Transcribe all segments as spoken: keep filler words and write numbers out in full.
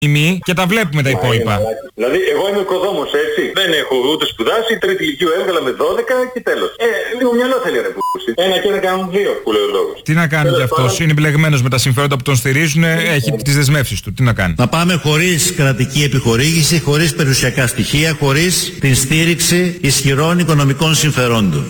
μη και τα βλέπουμε τα υπόλοιπα. Δηλαδή, εγώ είμαι οικοδόμος, έτσι. Δεν έχω ούτε σπουδάσει, τρίτη ηλικίου έβγαλα με δώδεκα και τέλος. Ε, λίγο μυαλό θέλει ρε πούση. Ένα και ένα κάνουν δύο, που λέει ο λόγος. Τι να κάνει κι αυτός, είναι μπλεγμένος με τα συμφέροντα που τον στηρίζουν, έχει τις δεσμεύσεις του. Τι να κάνει. Να πάμε χωρίς κρατική επιχορήγηση, χωρίς περιουσιακά στοιχεία, χωρίς την στήριξη ισχυρών οικονομικών συμφερόντων.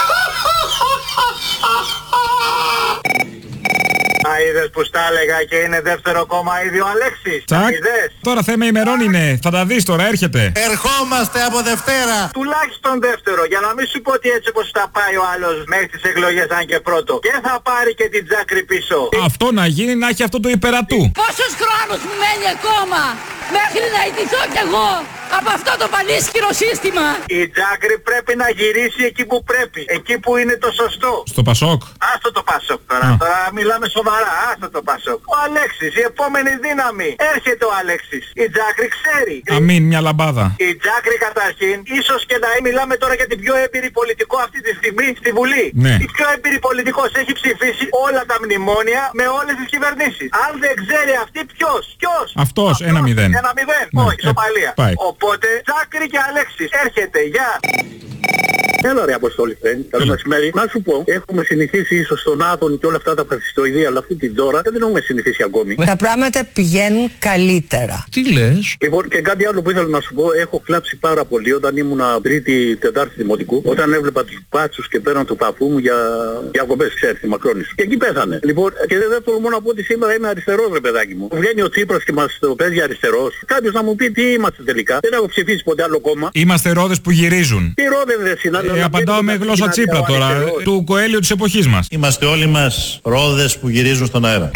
Είδες που στα έλεγα και είναι δεύτερο κόμμα ήδη ο Αλέξης. Τσακ. Τώρα θέμα ημερών είναι. Θα τα δεις τώρα, έρχεται. Ερχόμαστε από Δευτέρα. Τουλάχιστον δεύτερο, για να μην σου πω ότι έτσι όπως τα πάει ο άλλος μέχρι τις εκλογές αν και πρώτο. Και θα πάρει και την Τζάκρη πίσω. Αυτό να γίνει, να έχει αυτό το υπερατού. Πόσος χρόνος μου μένει ακόμα μέχρι να ιτηθώ κι εγώ από αυτό το πανίσχυρο σύστημα. Η Τζάκρη πρέπει να γυρίσει εκεί που πρέπει. Εκεί που είναι το σωστό. Στο Πασόκ. Άστο το Πασόκ τώρα. Α. Τώρα μιλάμε σοβαρά. Άστο το Πασόκ. Ο Αλέξης, η επόμενη δύναμη. Έρχεται ο Αλέξης. Η Τζάκρη ξέρει. Αμήν, μια λαμπάδα. Η Τζάκρη καταρχήν, ίσως και να μιλάμε τώρα για την πιο έμπειρη πολιτικό αυτή τη στιγμή στη Βουλή. Ναι. Η πιο έμπειρη πολιτικός έχει ψηφίσει όλα τα μνημόνια με όλες τις κυβερνήσεις. Αν δεν ξέρει αυτή ποιος. Ποιος. Αυτός, ένα μηδέν. Ένα μηδέν. Ναι. Όχι, ισοπαλία. Ε, Οπότε, Τζάκρη και Αλέξης, έρχεται, γεια. Έλα ρε Αποστόλη φρέν, καλό μεσημέρι. Να σου πω, έχουμε συνηθίσει ίσως στον Άδων και όλα αυτά τα φασιστοειδεία, αλλά αυτή την τώρα δεν έχουμε συνηθίσει ακόμη. Τα πράγματα πηγαίνουν καλύτερα. Τι λες? Λοιπόν, και κάτι άλλο που ήθελα να σου πω, έχω κλάψει πάρα πολύ όταν ήμουν τρίτη, τετάρτη δημοτικού, όταν έβλεπα τους πάτσους και πέραν του παππού μου για διακοπές, ξέρεις, τη Μακρόνης. Και εκεί πέθανε. Λοιπόν, και δεν τολμώ να πω ότι σήμερα είμαι αριστερός ρε παιδάκι μου. Βγαίνει ο Τσίπρας και μας το παίζει αριστερός. Κάποιος να μου πει τι είμαστε τελικά. Δεν έχω ψηφίσει ποτέ άλλο κόμμα. Είμαστε ρόδες που γυρίζουν. Τι ρόδες δεν συνάδελφε. Ε, απαντάω με γλώσσα Τσίπρα τώρα, του Κοέλιου της εποχής μας. Είμαστε όλοι μας ρόδες που γυρίζουν στον αέρα.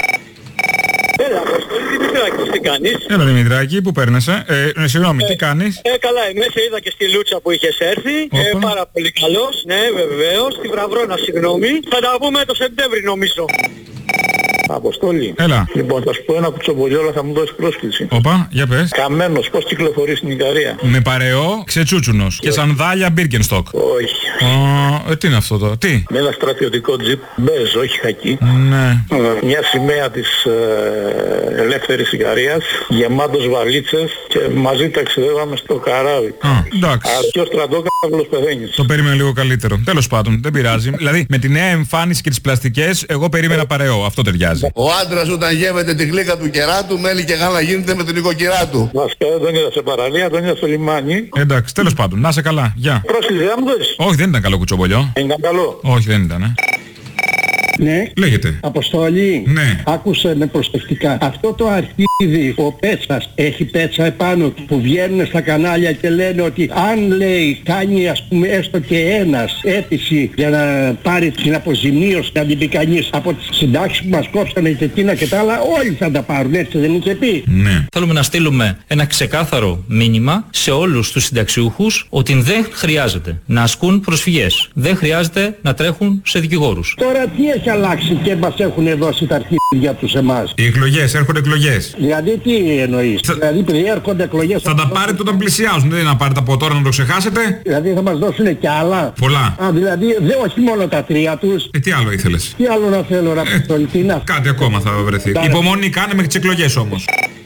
Έλα, Αποστόλη, Δημητράκη, τι κάνεις? Έλα Δημητράκη, πού παίρνεσαι? Ε, συγγνώμη, τι κάνεις? Ε, καλά, είμαι, σε είδα και στη Λούτσα που είχες έρθει. Ε, πάρα πολύ καλός, ναι, βεβαίως. Στη Βραβρώνα, συγγνώμη. Θα τα πούμε το Σεπτέμβρη νομίζω. Αποστόλη. Έλα. Λοιπόν, θα σου πω ένα κουτσομπολιόλα, θα μου δώσει πρόσκληση. Όπα, για πες. Καμένος, πώς κυκλοφορεί στην Ικαρία? Με παρεό, ξετσούτσουνος και σανδάλια Birkenstock. Όχι. Uh, ε, τι είναι αυτό τώρα, τι? Με ένα στρατιωτικό τζιπ, μπέζ, όχι χακί. Ναι. Μια σημαία της ε, ελεύθερης Ικαρίας, γεμάτος βαλίτσες και μαζί ταξιδεύαμε στο καράβι. Α, εντάξει. Αρχαίο στρατόκαυλος πεθαίνεις. Το περίμενα λίγο καλύτερο. Τέλος πάντων, δεν πειράζει. Δηλαδή, με τη νέα εμφάνιση και τις πλαστικές, εγώ περίμενα παρεό. Αυτό ταιριάζει. Ο άντρας όταν γεύεται τη γλύκα του κεράτου, μέλι και γάλα γίνεται με την οικοκυρά του. Βασικά δεν τον είδα σε παραλία, τον είδα στο λιμάνι. Εντάξει, τέλος πάντων, να είσαι καλά. Γεια. Πρόσκληση, δεν μου δώσεις? Όχι, δεν ήταν καλό κουτσομπολιό. Δεν ήταν καλό. Όχι, δεν ήταν, ε. Ναι. Λέγεται. Αποστόλη. Ναι. Άκουσε με προσεκτικά. Αυτό το αρχίδι, ο Πέτσας, έχει πέτσα επάνω του που βγαίνουν στα κανάλια και λένε ότι αν λέει κάνει ας πούμε έστω και ένας αίτηση για να πάρει την αποζημίωση να την πει κανείς από τις συντάξεις που μας κόψανε και εκείνα και τα άλλα, όλοι θα τα πάρουν, έτσι δεν είχε πει? Ναι. Θέλουμε να στείλουμε ένα ξεκάθαρο μήνυμα σε όλους τους συνταξιούχους ότι δεν χρειάζεται να ασκούν προσφυγές. Δεν χρειάζεται να τρέχουν σε δικηγόρους. Τώρα τι έχει αλλάξει και μας έχουν δώσει τα αρχίδια τους εμάς? Οι εκλογές, έρχονται εκλογές. Δηλαδή τι εννοείς? Θα... Δηλαδή επειδή έρχονται εκλογές... Θα τα πάρετε όταν πλησιάζουν, δεν είναι να πάρετε από τώρα να το ξεχάσετε. Δηλαδή θα μας δώσουν και άλλα. Πολλά. Α, δηλαδή δε, όχι μόνο τα τρία τους. Ε, τι άλλο ήθελες? Τι άλλο να θέλω να ε, κάτι ακόμα θα βρεθεί. Άρα... Υπομονή κάνε μέχρι τις εκλογές όμως.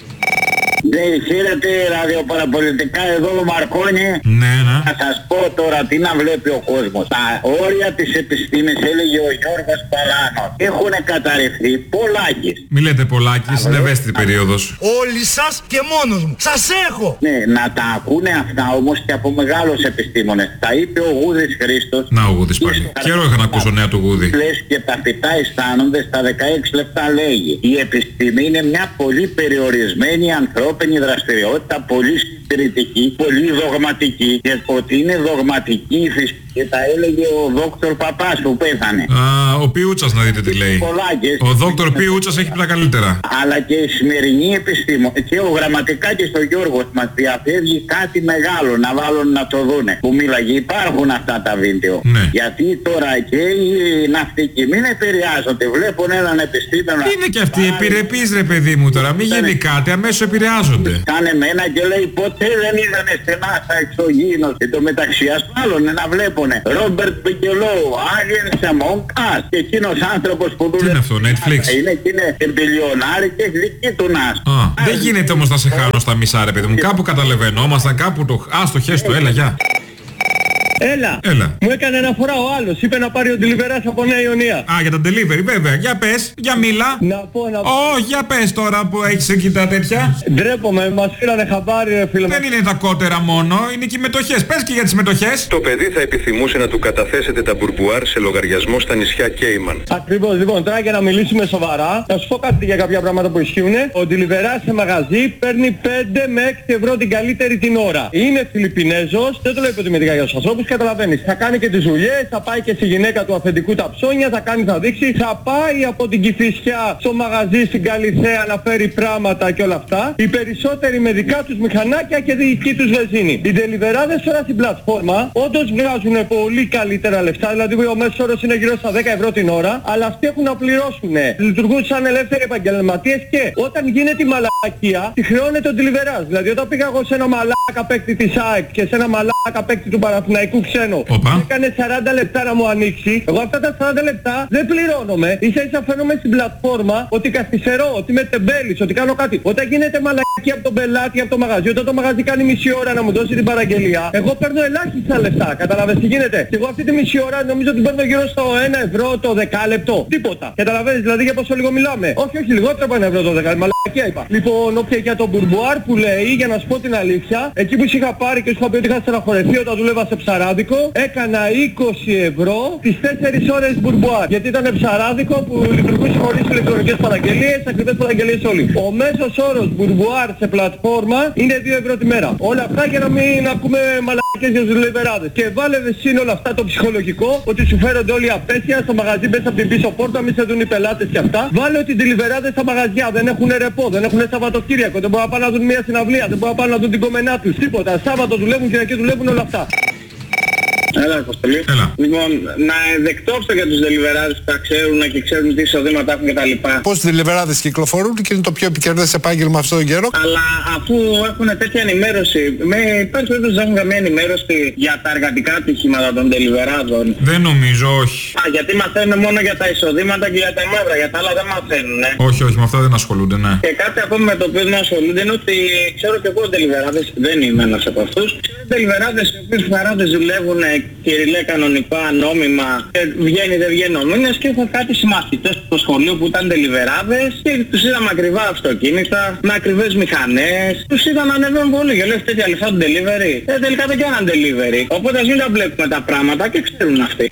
Ναι, χαίρετε ραδιοπαραπολιτικά, εδώ ο Μαρκόνι. Ναι, ναι. Θα σας πω τώρα τι να βλέπει ο κόσμος. Τα όρια της επιστήμης, έλεγε ο Γιώργος Παλάνος, έχουν καταρριφθεί πολλάκις. Μη λέτε πολλάκις, είναι ευαίσθητη περίοδος. Όλοι σας και μόνος μου. Σας έχω. Ναι, να τα ακούνε αυτά όμως και από μεγάλους επιστήμονες. Τα είπε ο Γούδης Χρήστος. Να ο Γούδης πάλι. Καιρό είχα να ακούσω νέα του Γούδη. Λες και τα φυτά αισθάνονται στα δεκαέξι λεπτά λέγει. Η επιστήμη είναι μια πολύ περιορισμένη ανθρώπινη δραστηριότητα, πολύ συντηρητική, πολύ δογματική, και ότι είναι δογματική η φυσική και τα έλεγε ο δόκτωρ Παπάς που πέθανε. Α, ο Πιούτσας να δείτε τι λέει. Πολλάκες. Ο δόκτωρ Πιούτσας έχει τα καλύτερα. Αλλά και η σημερινή επιστήμο και ο Γραμματικάκης στο Γιώργος μας διαφεύγει κάτι μεγάλο να βάλουν να το δούνε. Που μίλαγε, υπάρχουν αυτά τα βίντεο. Ναι. Γιατί τώρα και οι ναυτικοί μην επηρεάζονται. Βλέπουν έναν επιστήμονα. Είναι και αυτοί επιρρεπείς ρε παιδί μου τώρα. Μην γίνει κάτι, αμέσως επηρεάζονται. Κάνε μένα και λέει ποτέ δεν είδανε στενά στα εξωγήινος. Και το μεταξύ ασφάλωνε να βλέπω έχουνε Ρόμπερτ Μπικελόου, Άγιενς Among Us και εκείνος άνθρωπος που τι είναι αυτό, Netflix? Είναι και είναι εμπιλιονάρη και έχει δική του νας. Α, δεν γίνεται όμως να σε χάνω στα μισά, ρε παιδί μου. Κάπου καταλαβαίνόμασταν, κάπου το... Α, στο χέστο, έλα, γεια. Έλα. Έλα. Μου έκανε αναφορά ο άλλος. Είπε να πάρει ο Deliverás από Νέα Ιωνία. Α, για τα delivery, βέβαια. Για πες, για μίλα. Να πω, να πω. Ω, για πες τώρα που έχεις εκεί τα τέτοια. Ντρέπομαι, μας φύλανε χαμπάρι, ρε φίλε. Δεν είναι τα κότερα μόνο, είναι και οι μετοχές. Πες και για τις μετοχές. Το παιδί θα επιθυμούσε να του καταθέσετε τα μπουρμπουάρ σε λογαριασμό στα νησιά Κέιμαν. Ακριβώς, λοιπόν, τώρα για να μιλήσουμε σοβαρά, θα σου πω κάτι για κάποια πράγματα που ισχύουν. Ο Deliverás σε μαγαζί παίρνει πέντε με έξι ευρώ την καλύτερη την ώρα. Είναι Φιλιππινέζος, δεν το λέω υποτιμητικά για τους ανθρώπους, καταλαβαίνεις. Θα κάνει και τις δουλειές, θα πάει και στη γυναίκα του αφεντικού τα ψώνια, θα κάνει, θα δείξει, θα πάει από την Κηφισιά στο μαγαζί στην Καλιθέα να φέρει πράγματα και όλα αυτά. Οι περισσότεροι με δικά τους μηχανάκια και δική τους βενζίνη. Οι Deliverάδες τώρα στην πλατφόρμα όντως βγάζουν πολύ καλύτερα λεφτά, δηλαδή ο μέσος όρος είναι γύρω στα δέκα ευρώ την ώρα, αλλά αυτοί έχουν να πληρώσουν. Λειτουργούν σαν ελεύθεροι επαγγελματίες και όταν γίνεται η μαλακία, τη χρεώνεται ο Deliverás. Δηλαδή όταν πήγα εγώ σε ένα μαλάκα παίκτη της ΑΕΚ και σε ένα μαλάκα παίκτη του Παναθηναϊκού ξένο, έκανε σαράντα λεπτά να μου ανοίξει. Εγώ αυτά τα σαράντα λεπτά δεν πληρώνομαι. Ίσα ίσα φαίνομαι στην πλατφόρμα ότι καθυστερώ, ότι είμαι τεμπέλης, ότι κάνω κάτι. Όταν γίνεται μαλακή από τον πελάτη, από το μαγαζί, όταν το μαγαζί κάνει μισή ώρα να μου δώσει την παραγγελία, εγώ παίρνω ελάχιστα λεφτά. Καταλαβαίνεις τι γίνεται? Και εγώ αυτή τη μισή ώρα νομίζω ότι παίρνω γύρω στο ένα ευρώ το δεκάλεπτο. Τίποτα. Καταλαβαίνεις δηλαδή για πόσο λίγο μιλάμε? Όχι, όχι, λιγότερο από ένα ευρώ το δεκάλεπτο. Μαλακία είπα. Λοιπόν, όποια για τον μπουρμπουάρ που λέει, για να σου πω την αλήθεια, εκεί που είχα πάρει και σου είχα πει ότι είχα στεναχωρεθεί όταν δούλευα σε ψαράδικο, έκανα είκοσι ευρώ τις τέσσερις ώρες μπουρμπουάρ. Γιατί ήταν ψαράδικο που λειτουργούσε χωρίς ηλεκτρονικές παραγγελίες, ακριβές παραγγελίες όλοι. Ο μέσος όρος μπουρμπουάρ σε πλατφόρμα είναι δύο ευρώ τη μέρα. Όλα αυτά για να μην ακούμε μαλακές για τους Deliverάδες. Και βάλε εσύ όλα αυτά το ψυχολογικό, ότι σου φέρονται όλοι απέσια στο μαγαζί, μπες από την πίσω πόρτα, μη σε δουν οι πελάτες και αυτά. Βάλε ότι οι Deliverάδες στα μαγαζιά δεν έχουν ρεπό, δεν έχουν Σαββατοκύριακο, δεν μπορούν να πάνε να δουν μια συναυλία, δεν μπορούν να πάνε να δουν την κομμενά τους, τίποτα. Σάββατο δουλεύουν, Κυριακή δουλεύουν, όλα αυτά. Έλα, Αποστολή. Έλα. Λοιπόν, να δεκτώ αυτό για τους Deliverάδες που τα ξέρουν και ξέρουν τι εισοδήματα έχουν κτλ. Πώς οι Deliverάδες κυκλοφορούν και είναι το πιο επικερδές επάγγελμα αυτόν τον καιρό. Αλλά αφού έχουν τέτοια ενημέρωση, με υπάρχει περίπτωση να έχουν καμία ενημέρωση για τα εργατικά ατυχήματα των Deliverάδων? Δεν νομίζω, όχι. Α, γιατί μαθαίνουν μόνο για τα εισοδήματα και για τα μέτρα, για τα άλλα δεν μαθαίνουν, ναι. Όχι, όχι, με αυτά δεν ασχολούνται, ναι. Και κάτι ακόμη με το οποίο δεν ασχολούνται είναι ότι ξέρω και εγώ Deliverάδες, δεν είμαι ένας από αυτούς. Ξέρω Deliverάδες οι οποίοι φαράδες δουλεύουν κυριλέ κανονικά, νόμιμα, και βγαίνει δεν βγαίνει ο μήνες και είχα κάτι συμμαθητές στο σχολείο που ήταν Deliverάδες και τους είδαμε ακριβά αυτοκίνητα, με ακριβές μηχανές, τους είδαμε να ανεβαίνουν πολύ και λέω τέτοια λεφτά του delivery. Ε, τελικά δεν κάναν delivery, οπότε ας μην τα βλέπουμε τα πράγματα και ξέρουν αυτοί.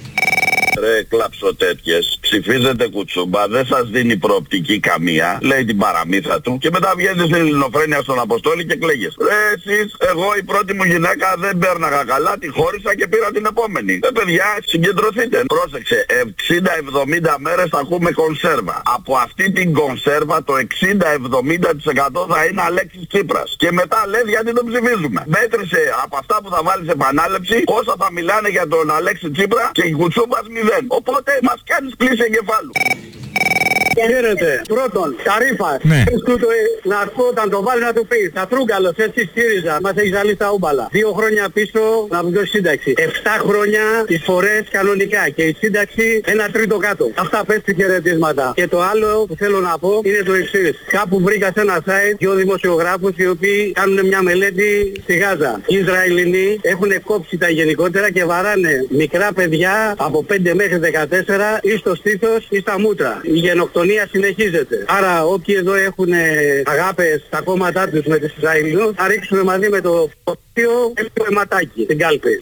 Ρε κλάψω τέτοιες, ψηφίζετε κουτσούμπα, δεν σας δίνει προοπτική καμία, λέει την παραμύθα του και μετά βγαίνετε στην Ελληνοφρένεια στον Αποστόλη και κλαίγες. Ρε εσείς, εγώ η πρώτη μου γυναίκα δεν πέρναγα καλά, τη χώρισα και πήρα την επόμενη. Ε παιδιά, συγκεντρωθείτε. Πρόσεξε, εξήντα εβδομήντα μέρες θα ακούμε κονσέρβα. Από αυτή την κονσέρβα το εξήντα εβδομήντα τοις εκατό θα είναι Αλέξης Τσίπρας. Και μετά λες γιατί τον ψηφίζουμε. Μέτρησε από αυτά που θα βάλεις επανάληψη, όσα θα μιλάνε για τον Αλέξη Τσίπρα και η κουτσούμπας μηδέν. Οπότε μας κάνεις πλήση εγκεφάλου. Χαίρετε. Πρώτον, Καρύφα. Ναι. Να πω όταν το βάλει να του πεις. Θα Τρούγκαλος, έτσι ΣΥΡΙΖΑ. Μας έχει ζαλίσει τα ούμπαλα. Δύο χρόνια πίσω να μου δώσει σύνταξη. Εφτά χρόνια τις φορές κανονικά. Και η σύνταξη ένα τρίτο κάτω. Αυτά πες του χαιρετίσματα. Και το άλλο που θέλω να πω είναι το εξής. Κάπου βρήκα σε ένα site δύο δημοσιογράφους οι οποίοι κάνουν μια μελέτη στη Γάζα. Οι Ισραηλινοί έχουν κόψει τα γενικότερα και βαράνε μικρά παιδιά από πέντε μέχρι δεκατέσσερα ή στο στήθος ή στα μούτρα. Η γενοκτονία συνεχίζεται. Άρα όποιοι εδώ έχουν αγάπες στα κόμματά τους με τους Ισραηλινούς θα ρίξουμε μαζί με το πορτίο ένα ματάκι στην κάλπη.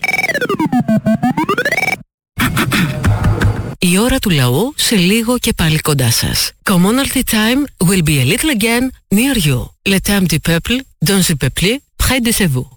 Η ώρα του λαού σε λίγο και πάλι κοντά σας. Commonalty time will be a little again near you. Le temps du peuple, dans le peuple, près de vous.